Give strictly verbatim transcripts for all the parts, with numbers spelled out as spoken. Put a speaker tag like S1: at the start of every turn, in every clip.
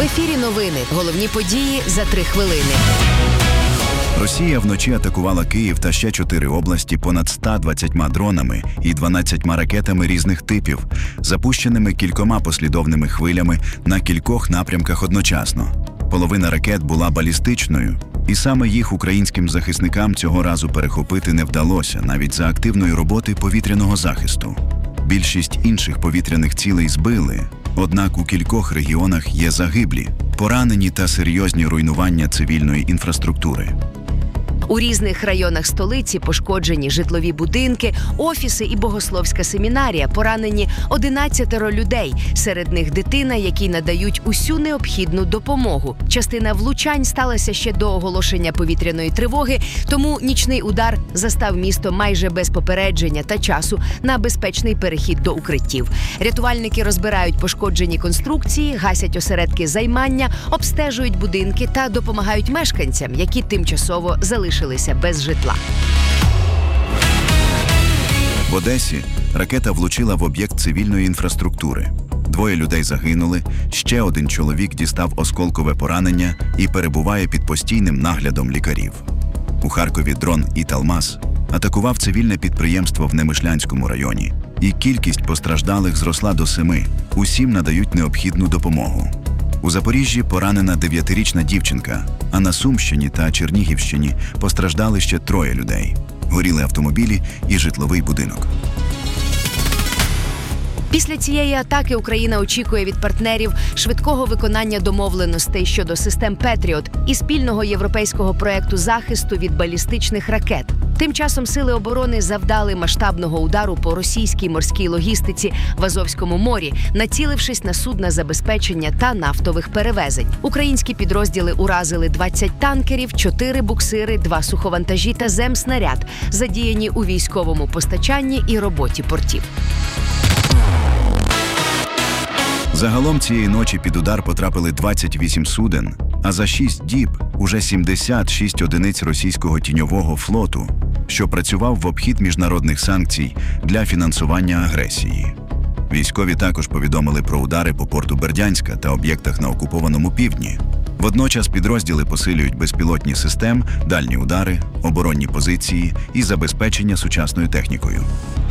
S1: ефірі новини. Головні події за три хвилини.
S2: Росія вночі атакувала Київ та ще чотири області понад ста двадцятьма дронами і дванадцятьма ракетами різних типів, запущеними кількома послідовними хвилями на кількох напрямках одночасно. Половина ракет була балістичною, і саме їх українським захисникам цього разу перехопити не вдалося, навіть за активної роботи повітряного захисту. Більшість інших повітряних цілей збили, однак у кількох регіонах є загиблі, поранені та серйозні руйнування цивільної інфраструктури.
S1: У різних районах столиці пошкоджені житлові будинки, офіси і богословська семінарія, поранені одинадцятеро людей, серед них дитина, якій надають усю необхідну допомогу. Частина влучань сталася ще до оголошення повітряної тривоги, тому нічний удар застав місто майже без попередження та часу на безпечний перехід до укриттів. Рятувальники розбирають пошкоджені конструкції, гасять осередки займання, обстежують будинки та допомагають мешканцям, які тимчасово залишилися без житла.
S2: В Одесі ракета влучила в об'єкт цивільної інфраструктури. Двоє людей загинули, ще один чоловік дістав осколкове поранення і перебуває під постійним наглядом лікарів. У Харкові дрон «Італмаз» атакував цивільне підприємство в Немишлянському районі, і кількість постраждалих зросла до семи. Усім надають необхідну допомогу. У Запоріжжі поранена дев'ятирічна дівчинка, а на Сумщині та Чернігівщині постраждали ще троє людей. Горіли автомобілі і житловий будинок.
S1: Після цієї атаки Україна очікує від партнерів швидкого виконання домовленостей щодо систем «Петріот» і спільного європейського проекту захисту від балістичних ракет. Тим часом сили оборони завдали масштабного удару по російській морській логістиці в Азовському морі, націлившись на судна забезпечення та нафтових перевезень. Українські підрозділи уразили двадцять танкерів, чотири буксири, два суховантажі та земснаряд, задіяні у військовому постачанні і роботі портів.
S2: Загалом цієї ночі під удар потрапили двадцять вісім суден, а за шість діб уже сімдесят шість одиниць російського тіньового флоту, що працював в обхід міжнародних санкцій для фінансування агресії. Військові також повідомили про удари по порту Бердянська та об'єктах на окупованому півдні. Водночас підрозділи посилюють безпілотні системи, дальні удари, оборонні позиції і забезпечення сучасною технікою.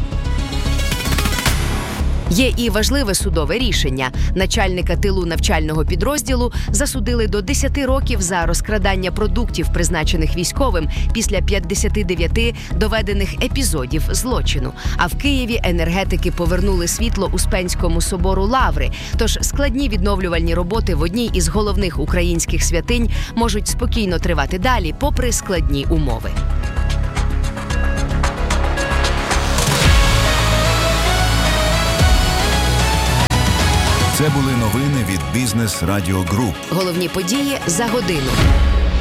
S1: Є і важливе судове рішення. Начальника тилу навчального підрозділу засудили до десяти років за розкрадання продуктів, призначених військовим, після п'ятдесяти дев'яти доведених епізодів злочину. А в Києві енергетики повернули світло Успенському собору Лаври. Тож складні відновлювальні роботи в одній із головних українських святинь можуть спокійно тривати далі, попри складні умови.
S2: Це були новини від Бізнес Радіо Груп.
S1: Головні події за годину.